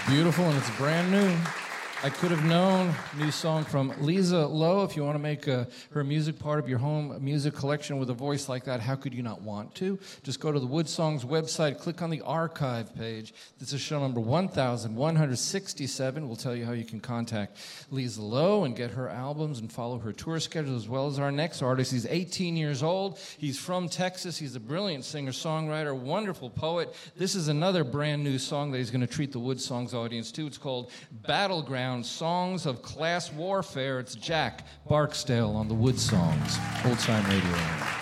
Beautiful, and it's brand new. I Could Have Known, new song from Lisa Lowe. If you want to make her music part of your home music collection with a voice like that, how could you not want to? Just go to the Wood Songs website, click on the archive page. This is show number 1167. We'll tell you how you can contact Lisa Lowe and get her albums and follow her tour schedule, as well as our next artist. He's 18 years old. He's from Texas. He's a brilliant singer-songwriter, wonderful poet. This is another brand new song that he's going to treat the Wood Songs audience to. It's called Battleground. Songs of Class Warfare. It's Jack Barksdale on the Wood Songs, Old Time Radio.